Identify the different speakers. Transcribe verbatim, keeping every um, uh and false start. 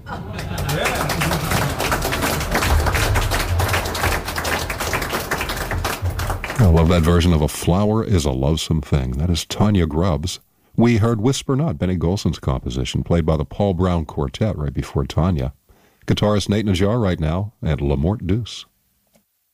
Speaker 1: I love that version of A Flower is a Lovesome Thing. That is Tanya Grubbs. We heard Whisper Not, Benny Golson's composition, played by the Paul Brown Quartet right before Tanya. Guitarist Nate Najjar right now, and Lamort Deuce.